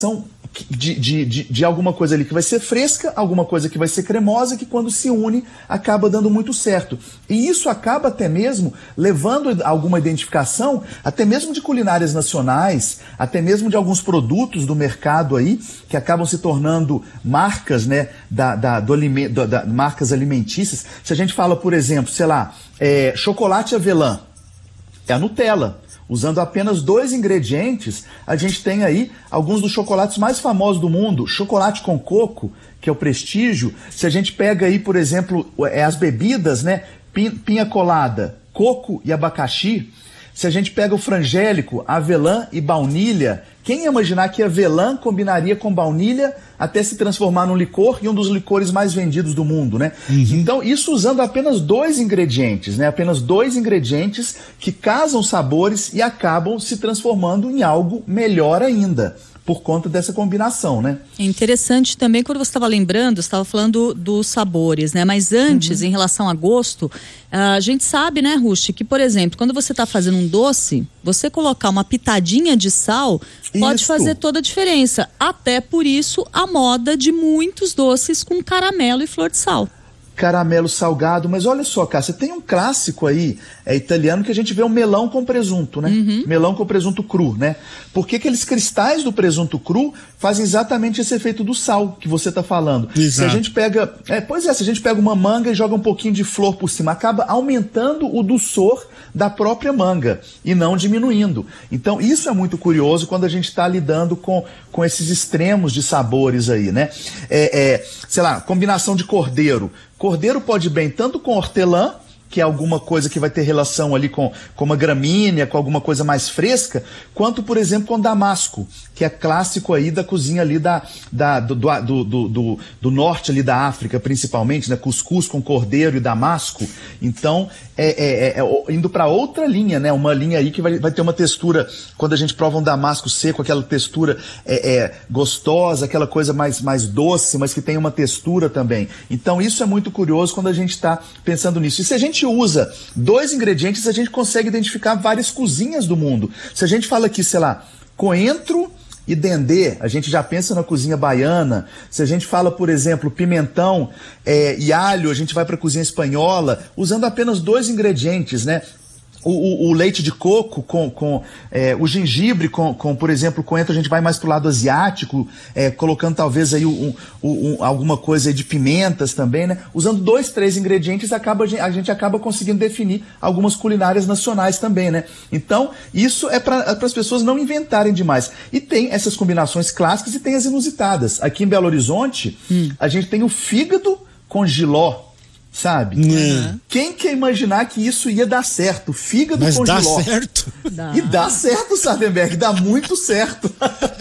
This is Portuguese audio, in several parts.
de alguma coisa ali que vai ser fresca, alguma coisa que vai ser cremosa, que quando se une acaba dando muito certo. E isso acaba até mesmo levando alguma identificação, até mesmo de culinárias nacionais, até mesmo de alguns produtos do mercado aí, que acabam se tornando marcas, né, marcas alimentícias. Se a gente fala, por exemplo, sei lá, chocolate avelã, é a Nutella. Usando apenas 2 ingredientes, a gente tem aí alguns dos chocolates mais famosos do mundo. Chocolate com coco, que é o Prestígio. Se a gente pega aí, por exemplo, as bebidas, né? Pinha colada, coco e abacaxi. Se a gente pega o frangélico, avelã e baunilha, quem ia imaginar que avelã combinaria com baunilha até se transformar num licor e um dos licores mais vendidos do mundo, né? Uhum. Então, isso usando apenas 2 ingredientes, né? Apenas 2 ingredientes que casam sabores e acabam se transformando em algo melhor ainda, por conta dessa combinação, né? É interessante também, quando você estava lembrando, você estava falando dos sabores, né? Mas antes, em relação a gosto, a gente sabe, né, Ruth, que, por exemplo, quando você está fazendo um doce, você colocar uma pitadinha de sal pode fazer toda a diferença. Até por isso, a moda de muitos doces com caramelo e flor de sal. Caramelo salgado, mas olha só, Cássia, tem um clássico aí, italiano, que a gente vê o melão com presunto, né? Uhum. Melão com presunto cru, né? Porque aqueles cristais do presunto cru fazem exatamente esse efeito do sal que você tá falando. Exato. Se a gente pega, se a gente pega uma manga e joga um pouquinho de flor por cima, acaba aumentando o dulçor da própria manga e não diminuindo. Então, isso é muito curioso quando a gente está lidando com esses extremos de sabores aí, né? Sei lá, combinação de cordeiro. Cordeiro pode ir bem tanto com hortelã, que é alguma coisa que vai ter relação ali com uma gramínea, com alguma coisa mais fresca, quanto, por exemplo, com damasco, que é clássico aí da cozinha ali do norte ali da África, principalmente, né? Cuscuz com cordeiro e damasco. Então, indo para outra linha, né? Uma linha aí que vai ter uma textura, quando a gente prova um damasco seco, aquela textura gostosa, aquela coisa mais doce, mas que tem uma textura também. Então, isso é muito curioso quando a gente está pensando nisso. E se a gente usa 2 ingredientes, a gente consegue identificar várias cozinhas do mundo. Se a gente fala aqui, sei lá, coentro e dendê, a gente já pensa na cozinha baiana. Se a gente fala, por exemplo, pimentão e alho, a gente vai para a cozinha espanhola, usando apenas 2 ingredientes, né? O leite de coco com o gengibre com, por exemplo, coentro, a gente vai mais pro lado asiático, colocando talvez aí alguma coisa aí de pimentas também, né? Usando 2, 3 ingredientes, a gente acaba conseguindo definir algumas culinárias nacionais também, né? Então, isso é para as pessoas não inventarem demais. E tem essas combinações clássicas e tem as inusitadas. Aqui em Belo Horizonte, a gente tem o fígado com jiló. Sabe? Quem quer imaginar que isso ia dar certo? Fígado com jiló. Mas dá certo. E dá certo, Sardenberg, dá muito certo.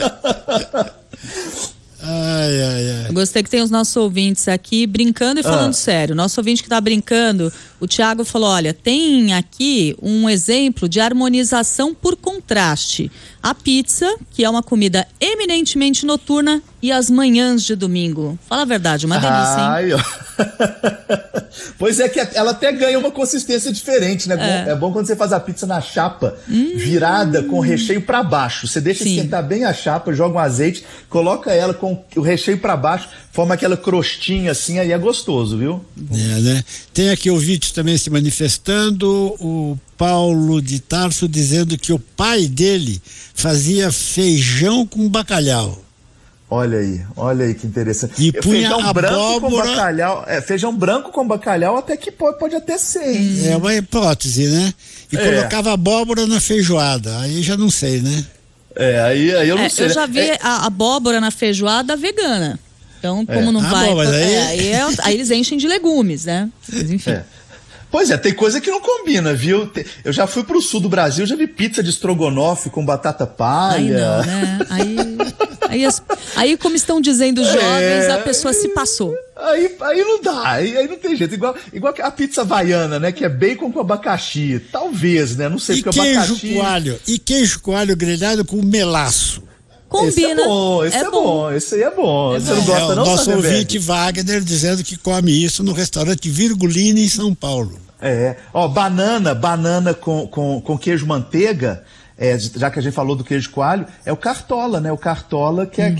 Eu gostei que tem os nossos ouvintes aqui brincando e falando sério. Nosso ouvinte que tá brincando, o Thiago falou, olha, tem aqui um exemplo de harmonização por contraste. A pizza, que é uma comida eminentemente noturna, e as manhãs de domingo. Fala a verdade, uma delícia, hein? Pois é, que ela até ganha uma consistência diferente, né? É bom quando você faz a pizza na chapa, virada com o recheio para baixo. Você deixa esquentar bem a chapa, joga um azeite, coloca ela com o recheio para baixo, forma aquela crostinha assim, aí é gostoso, viu? Né? Tem aqui ouvintes também se manifestando, o Paulo de Tarso dizendo que o pai dele fazia feijão com bacalhau. Olha aí que interessante. E punha feijão branco com abóbora... bacalhau, feijão branco com bacalhau até que pode até ser, hein? É uma hipótese, né? E colocava abóbora na feijoada, aí já não sei, né? Aí eu não sei. Eu já vi a abóbora na feijoada vegana. Então, como não vai... Aí eles enchem de legumes, né? Mas, enfim... Pois é, tem coisa que não combina, viu? Eu já fui pro sul do Brasil, já vi pizza de estrogonofe com batata palha. Aí não, né? Aí como estão dizendo os jovens, a pessoa se passou. Aí não dá, aí não tem jeito. Igual a pizza havaiana, né? Que é bacon com abacaxi. Talvez, né? Não sei, e porque abacaxi... queijo coalho grelhado com melaço. Combina. Esse é bom. Esse aí é bom. Você não gosta não, nosso ouvinte Wagner dizendo que come isso no restaurante Virgulina em São Paulo. Banana com queijo manteiga, já que a gente falou do queijo coalho, é o cartola, né? O cartola que é